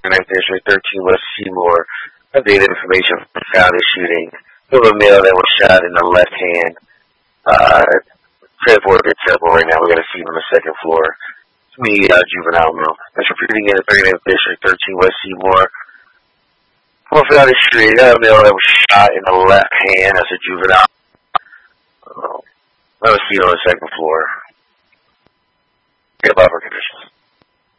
District 13 West Seymour. Updated information found a shooting of a male that was shot in the left hand. Transport at Temple right now. We got a scene on the second floor. It's me, juvenile room. That's repeating in the 39th District 13 West Seymour. Found a street. A male that was shot in the left hand as a juvenile. Another scene on the second floor. Get about for conditions.